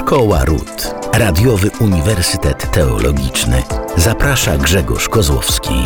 Szkoła Ród. Radiowy Uniwersytet Teologiczny. Zaprasza Grzegorz Kozłowski.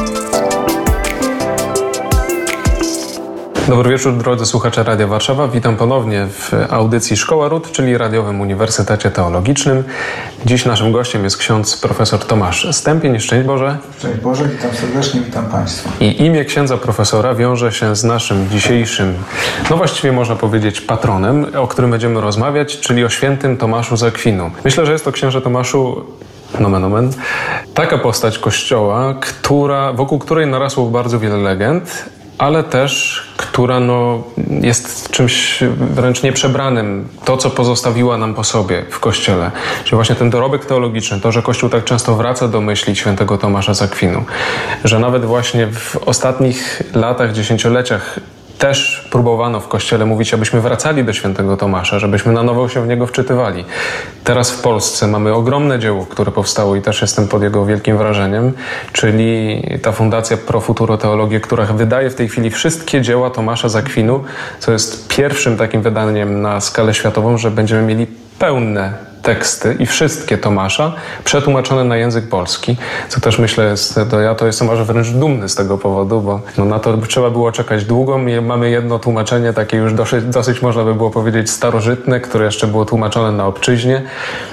Dobry wieczór, drodzy słuchacze Radia Warszawa. Witam ponownie w audycji Szkoła Ród, czyli Radiowym Uniwersytecie Teologicznym. Dziś naszym gościem jest ksiądz profesor Tomasz Stępień. Szczęść Boże. Szczęść Boże, witam serdecznie, witam Państwa. I imię księdza profesora wiąże się z naszym dzisiejszym, właściwie można powiedzieć patronem, o którym będziemy rozmawiać, czyli o świętym Tomaszu z Akwinu. Myślę, że jest to, księże Tomaszu, nomen omen, taka postać Kościoła, wokół której narasło bardzo wiele legend, ale też, która jest czymś wręcz nieprzebranym. To, co pozostawiła nam po sobie w Kościele. Czyli właśnie ten dorobek teologiczny, to, że Kościół tak często wraca do myśli świętego Tomasza z Akwinu. Że nawet właśnie w ostatnich latach, dziesięcioleciach też próbowano w Kościele mówić, abyśmy wracali do świętego Tomasza, żebyśmy na nowo się w niego wczytywali. Teraz w Polsce mamy ogromne dzieło, które powstało i też jestem pod jego wielkim wrażeniem, czyli ta Fundacja Pro Futuro Teologię, która wydaje w tej chwili wszystkie dzieła Tomasza z Akwinu, co jest pierwszym takim wydaniem na skalę światową, że będziemy mieli pełne teksty i wszystkie Tomasza przetłumaczone na język polski, co też myślę to jestem może wręcz dumny z tego powodu, bo na to trzeba było czekać długo. Mamy jedno tłumaczenie, takie już dosyć można by było powiedzieć starożytne, które jeszcze było tłumaczone na obczyźnie.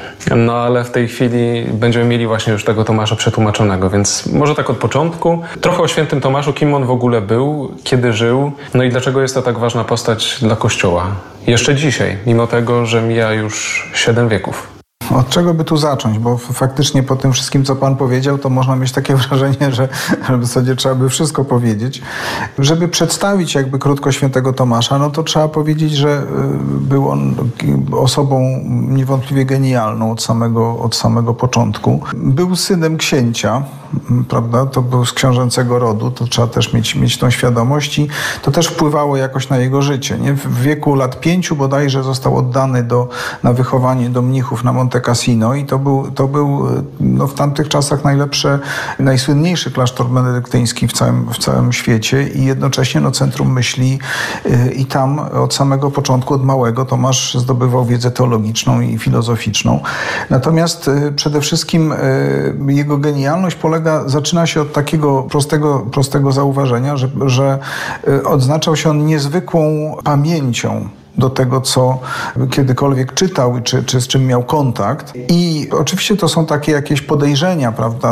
Ale w tej chwili będziemy mieli właśnie już tego Tomasza przetłumaczonego, więc może tak od początku. Trochę o świętym Tomaszu, kim on w ogóle był, kiedy żył, i dlaczego jest to tak ważna postać dla Kościoła. Jeszcze dzisiaj, mimo tego, że mija już 7 wieków. Od czego by tu zacząć? Bo faktycznie po tym wszystkim, co Pan powiedział, to można mieć takie wrażenie, że w zasadzie trzeba by wszystko powiedzieć. Żeby przedstawić jakby krótko świętego Tomasza, to trzeba powiedzieć, że był on osobą niewątpliwie genialną od samego początku. Był synem księcia, prawda? To był z książęcego rodu, to trzeba też mieć tą świadomość i to też wpływało jakoś na jego życie. Nie? W wieku lat 5 bodajże został oddany na wychowanie do mnichów na Monte Cassino i to był w tamtych czasach najsłynniejszy klasztor benedyktyński w całym świecie i jednocześnie centrum myśli i tam od samego początku, od małego Tomasz zdobywał wiedzę teologiczną i filozoficzną. Natomiast przede wszystkim jego genialność zaczyna się od takiego prostego zauważenia, że odznaczał się on niezwykłą pamięcią do tego, co kiedykolwiek czytał czy z czym miał kontakt. I oczywiście to są takie jakieś podejrzenia, prawda,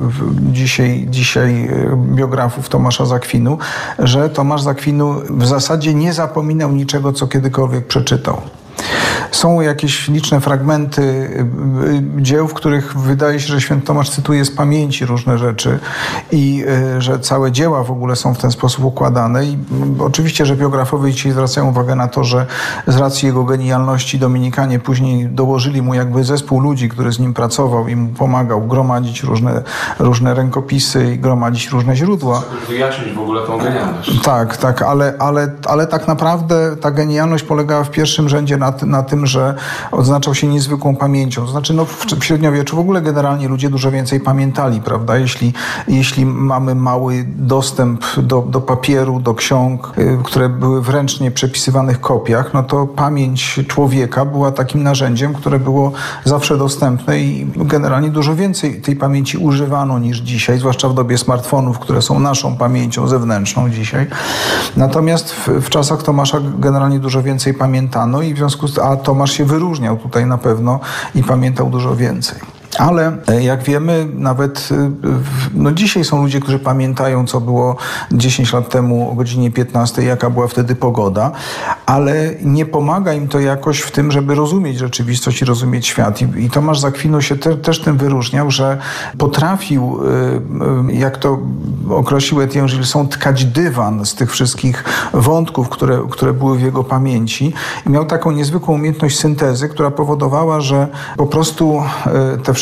dzisiaj biografów Tomasza z Akwinu, że Tomasz z Akwinu w zasadzie nie zapominał niczego, co kiedykolwiek przeczytał. Są jakieś liczne fragmenty dzieł, w których wydaje się, że święty Tomasz cytuje z pamięci różne rzeczy i że całe dzieła w ogóle są w ten sposób układane. I oczywiście, że biografowie dzisiaj zwracają uwagę na to, że z racji jego genialności Dominikanie później dołożyli mu jakby zespół ludzi, który z nim pracował i mu pomagał gromadzić różne rękopisy i gromadzić różne źródła. Wyjaśnić w ogóle tą genialność. Tak, ale tak naprawdę ta genialność polegała w pierwszym rzędzie na tym, że odznaczał się niezwykłą pamięcią. To znaczy, w średniowieczu w ogóle generalnie ludzie dużo więcej pamiętali, prawda? Jeśli mamy mały dostęp do papieru, do ksiąg, które były w ręcznie przepisywanych kopiach, to pamięć człowieka była takim narzędziem, które było zawsze dostępne i generalnie dużo więcej tej pamięci używano niż dzisiaj, zwłaszcza w dobie smartfonów, które są naszą pamięcią zewnętrzną dzisiaj. Natomiast w czasach Tomasza generalnie dużo więcej pamiętano i w związku z a Tomasz się wyróżniał tutaj na pewno i pamiętał dużo więcej. Ale jak wiemy, nawet dzisiaj są ludzie, którzy pamiętają, co było 10 lat temu o godzinie 15, jaka była wtedy pogoda, ale nie pomaga im to jakoś w tym, żeby rozumieć rzeczywistość i rozumieć świat. I Tomasz z Akwinu się też tym wyróżniał, że potrafił, jak to określił Etienne Gilson, tkać dywan z tych wszystkich wątków, które były w jego pamięci. I miał taką niezwykłą umiejętność syntezy, która powodowała, że po prostu te wszystkie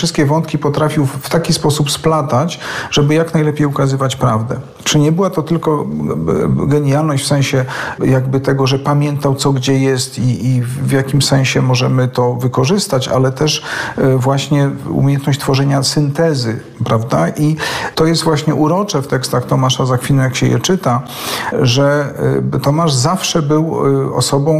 wszystkie wątki potrafił w taki sposób splatać, żeby jak najlepiej ukazywać prawdę. Czy nie była to tylko genialność w sensie jakby tego, że pamiętał, co gdzie jest i w jakim sensie możemy to wykorzystać, ale też właśnie umiejętność tworzenia syntezy, prawda? I to jest właśnie urocze w tekstach Tomasza z Akwinu, jak się je czyta, że Tomasz zawsze był osobą,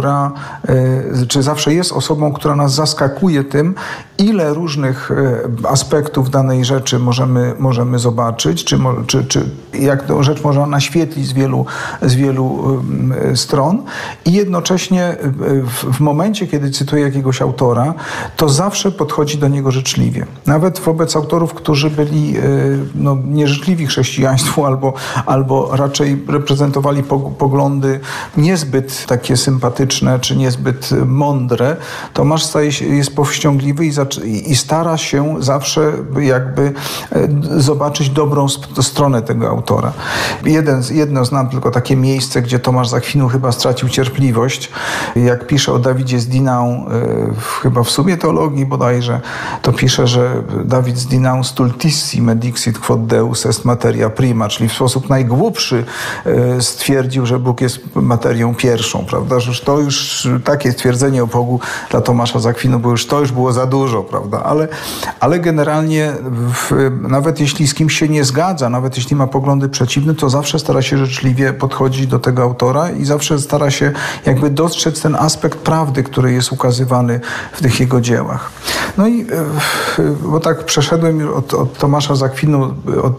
czy zawsze jest osobą, która nas zaskakuje tym, ile różnych aspektów danej rzeczy możemy zobaczyć, czy jak tę rzecz można naświetlić z wielu stron i jednocześnie w momencie, kiedy cytuje jakiegoś autora, to zawsze podchodzi do niego życzliwie. Nawet wobec autorów, którzy byli nieżyczliwi chrześcijaństwu albo raczej reprezentowali poglądy niezbyt takie sympatyczne, czy niezbyt mądre, Tomasz jest powściągliwy i stara się zawsze jakby zobaczyć dobrą stronę tego autora. Jedno znam tylko takie miejsce, gdzie Tomasz z Akwinu chyba stracił cierpliwość. Jak pisze o Dawidzie z Dinau, chyba w Sumie Teologii bodajże, to pisze, że Dawid z Dinau stultissime dixit quod Deus est materia prima, czyli w sposób najgłupszy stwierdził, że Bóg jest materią pierwszą, prawda? Że to już takie stwierdzenie o Bogu dla Tomasza z Akwinu, bo to już było za dużo, prawda? Ale generalnie nawet jeśli z kimś się nie zgadza, nawet jeśli ma poglądy przeciwne, to zawsze stara się życzliwie podchodzić do tego autora i zawsze stara się jakby dostrzec ten aspekt prawdy, który jest ukazywany w tych jego dziełach. No i bo tak przeszedłem od Tomasza z Akwinu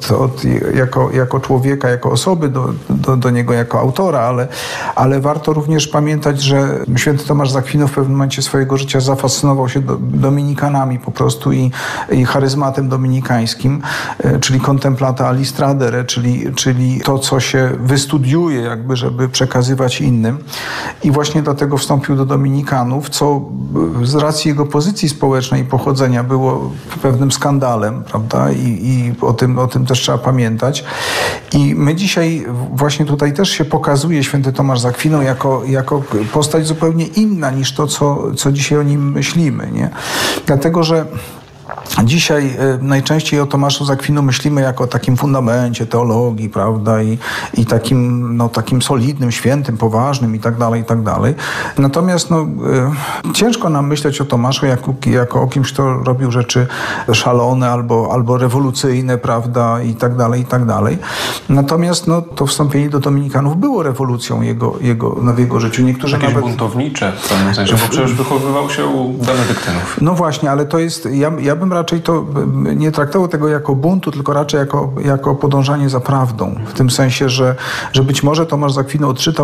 jako człowieka, jako osoby do niego jako autora, ale warto również pamiętać, że święty Tomasz z Akwinu w pewnym momencie swojego życia zafascynował się dominikanami po prostu i charyzmatem dominikańskim, czyli contemplata alistradere, czyli to, co się wystudiuje jakby, żeby przekazywać innym. I właśnie dlatego wstąpił do dominikanów, co z racji jego pozycji społecznej i pochodzenia było pewnym skandalem, prawda? I o tym też trzeba pamiętać. I my dzisiaj właśnie tutaj też się pokazuje święty Tomasz z Akwinu jako postać zupełnie inna niż to, co dzisiaj o nim myślimy, nie? Dlatego, że dzisiaj najczęściej o Tomaszu z Akwinu myślimy jako o takim fundamencie teologii, prawda, i takim solidnym, świętym, poważnym i tak dalej. Natomiast ciężko nam myśleć o Tomaszu jako o kimś, kto robił rzeczy szalone albo rewolucyjne, prawda, i tak dalej. Natomiast to wstąpienie do dominikanów było rewolucją w jego życiu. Niektórzy jakieś nawet buntownicze w pewnym sensie, bo przecież wychowywał się u benedyktynów. No właśnie, ale to jest, ja bym raczej to nie traktował tego jako buntu, tylko raczej jako podążanie za prawdą. W tym sensie, że być może Tomasz z Akwinu odczytał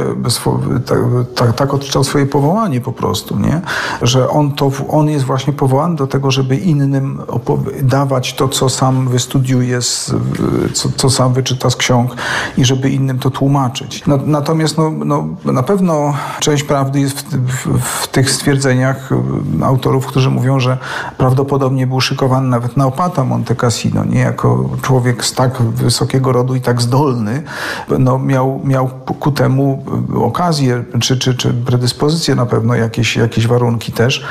odczytał swoje powołanie po prostu, nie? Że on jest właśnie powołany do tego, żeby innym dawać to, co sam wystudiuje, co sam wyczyta z ksiąg i żeby innym to tłumaczyć. Natomiast na pewno część prawdy jest w tych stwierdzeniach autorów, którzy mówią, że prawdopodobnie był szykowany nawet na opata Monte Cassino, nie? Jako człowiek z tak wysokiego rodu i tak zdolny, miał ku temu okazję, czy predyspozycję na pewno, jakieś warunki też.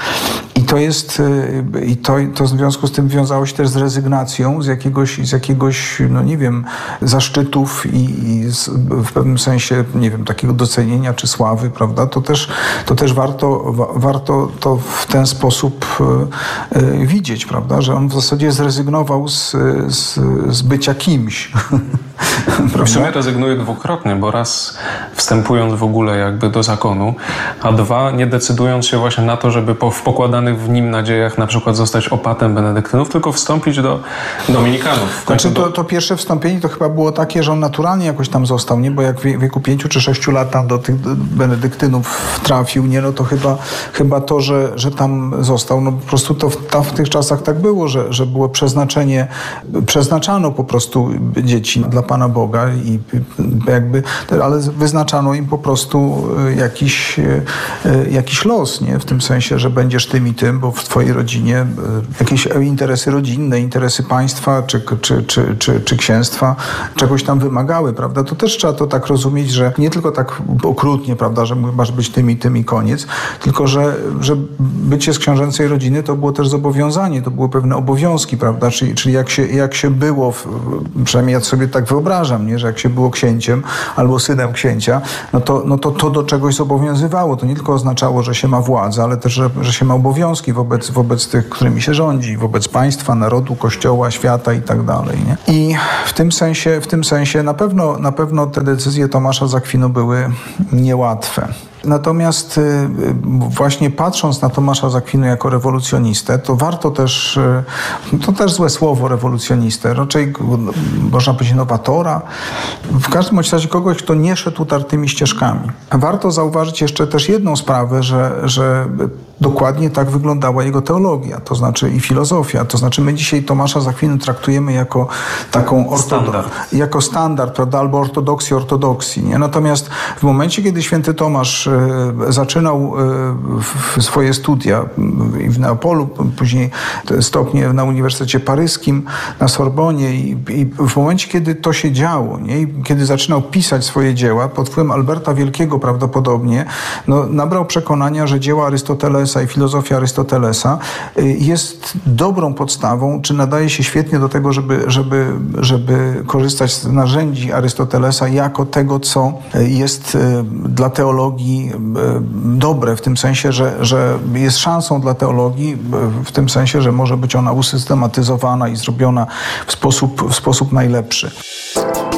I to w związku z tym wiązało się też z rezygnacją z jakiegoś nie wiem, zaszczytów i w pewnym sensie, nie wiem, takiego docenienia czy sławy, prawda? To też warto to w ten sposób widzieć, prawda? Że on w zasadzie zrezygnował z bycia kimś. W sumie rezygnuje dwukrotnie, bo raz wstępując w ogóle jakby do zakonu, a dwa nie decydując się właśnie na to, żeby w pokładanych w nim nadziejach na przykład zostać opatem benedyktynów, tylko wstąpić do dominikanów. Znaczy to pierwsze wstąpienie to chyba było takie, że on naturalnie jakoś tam został, nie? Bo jak w wieku 5 czy 6 lat tam do tych benedyktynów trafił, nie? No to chyba to, że tam został, no po prostu to w tych czasach tak było, że było przeznaczano po prostu dzieci dla Pana Boga i jakby, ale wyznaczano im po prostu jakiś los, nie? W tym sensie, że będziesz tym i tym, tym, bo w twojej rodzinie jakieś interesy rodzinne, interesy państwa czy księstwa czegoś tam wymagały, prawda? To też trzeba to tak rozumieć, że nie tylko tak okrutnie, prawda, że masz być tym i koniec, tylko że bycie z książęcej rodziny to było też zobowiązanie, to były pewne obowiązki, prawda? Czyli jak się było, przynajmniej ja sobie tak wyobrażam, nie? Że jak się było księciem albo synem księcia, no to do czegoś zobowiązywało. To nie tylko oznaczało, że się ma władzę, ale też, że się ma obowiązki wobec tych, którymi się rządzi, wobec państwa, narodu, kościoła, świata i tak dalej. Nie? I w tym sensie na pewno te decyzje Tomasza z Akwinu były niełatwe. Natomiast właśnie patrząc na Tomasza z Akwinu jako rewolucjonistę, to warto też, to też złe słowo rewolucjonistę, raczej można powiedzieć nowatora, w każdym razie kogoś, kto nie szedł utartymi ścieżkami. Warto zauważyć jeszcze też jedną sprawę, że dokładnie tak wyglądała jego teologia, to znaczy i filozofia. To znaczy my dzisiaj Tomasza z Akwinu traktujemy jako taką jako standard, prawda, albo ortodoksji. Nie? Natomiast w momencie, kiedy święty Tomasz zaczynał swoje studia w Neapolu, później stopnie na Uniwersytecie Paryskim, na Sorbonie i w momencie, kiedy to się działo, nie? I kiedy zaczynał pisać swoje dzieła, pod wpływem Alberta Wielkiego prawdopodobnie, nabrał przekonania, że dzieła Arystotelesa i filozofia Arystotelesa jest dobrą podstawą, czy nadaje się świetnie do tego, żeby korzystać z narzędzi Arystotelesa jako tego, co jest dla teologii dobre, w tym sensie, że jest szansą dla teologii, w tym sensie, że może być ona usystematyzowana i zrobiona w sposób najlepszy.